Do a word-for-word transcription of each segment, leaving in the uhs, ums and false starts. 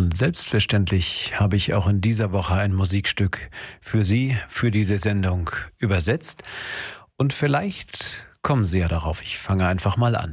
Und selbstverständlich habe ich auch in dieser Woche ein Musikstück für Sie, für diese Sendung übersetzt. Und vielleicht kommen Sie ja darauf. Ich fange einfach mal an.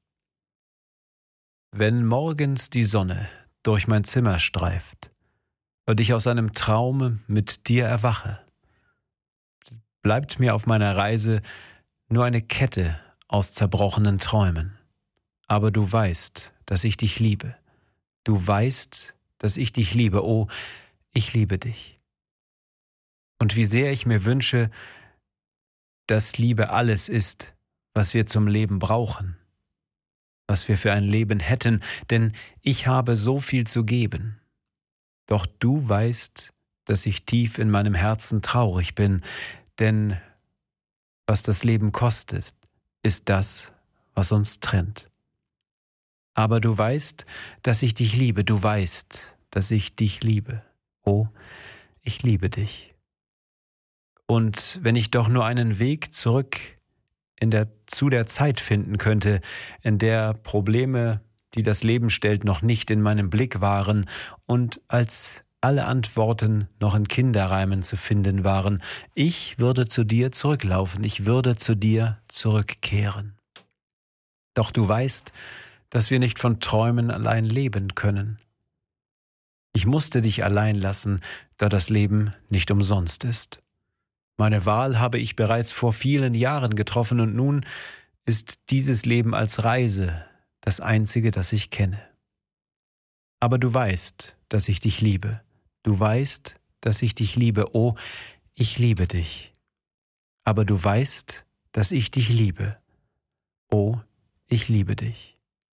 Wenn morgens die Sonne durch mein Zimmer streift und ich aus einem Traume mit dir erwache, bleibt mir auf meiner Reise nur eine Kette aus zerbrochenen Träumen. Aber du weißt, dass ich dich liebe. Du weißt, dass ich dich liebe. Oh, ich liebe dich. Und wie sehr ich mir wünsche, dass Liebe alles ist, was wir zum Leben brauchen, was wir für ein Leben hätten, denn ich habe so viel zu geben. Doch du weißt, dass ich tief in meinem Herzen traurig bin, denn was das Leben kostet, ist das, was uns trennt. Aber du weißt, dass ich dich liebe, du weißt, dass ich dich liebe. Oh, ich liebe dich. Und wenn ich doch nur einen Weg zurück in der, zu der Zeit finden könnte, in der Probleme, die das Leben stellt, noch nicht in meinem Blick waren und als alle Antworten noch in Kinderreimen zu finden waren, ich würde zu dir zurücklaufen, ich würde zu dir zurückkehren. Doch du weißt, dass wir nicht von Träumen allein leben können. Ich musste dich allein lassen, da das Leben nicht umsonst ist. Meine Wahl habe ich bereits vor vielen Jahren getroffen und nun ist dieses Leben als Reise das einzige, das ich kenne. Aber du weißt, dass ich dich liebe. Du weißt, dass ich dich liebe. Oh, ich liebe dich. Aber du weißt, dass ich dich liebe. Oh, ich liebe dich.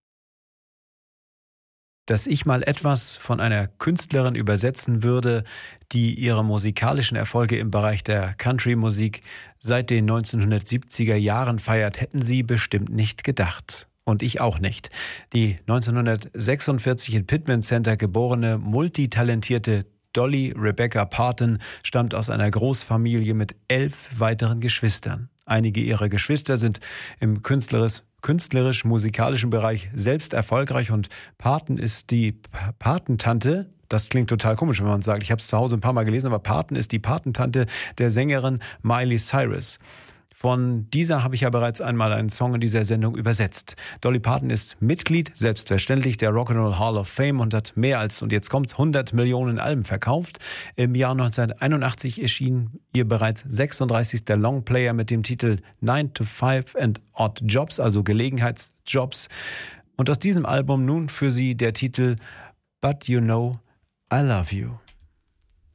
Dass ich mal etwas von einer Künstlerin übersetzen würde, die ihre musikalischen Erfolge im Bereich der Country-Musik seit den neunzehnhundertsiebziger Jahren feiert, hätten Sie bestimmt nicht gedacht. Und ich auch nicht. Die neunzehnhundertsechsundvierzig in Pittman Center geborene, multitalentierte Dolly Rebecca Parton stammt aus einer Großfamilie mit elf weiteren Geschwistern. Einige ihrer Geschwister sind im künstlerisch künstlerisch-musikalischen Bereich selbst erfolgreich und Parton ist die Patentante, das klingt total komisch, wenn man sagt, ich habe es zu Hause ein paar Mal gelesen, aber Parton ist die Patentante der Sängerin Miley Cyrus. Von dieser habe ich ja bereits einmal einen Song in dieser Sendung übersetzt. Dolly Parton ist Mitglied, selbstverständlich, der Rock'n'Roll Hall of Fame und hat mehr als, und jetzt kommt's, hundert Millionen Alben verkauft. Im Jahr neunzehnhunderteinundachtzig erschien ihr bereits sechsunddreißigster Longplayer mit dem Titel nine to five and Odd Jobs, also Gelegenheitsjobs. Und aus diesem Album nun für Sie der Titel But You Know I Love You.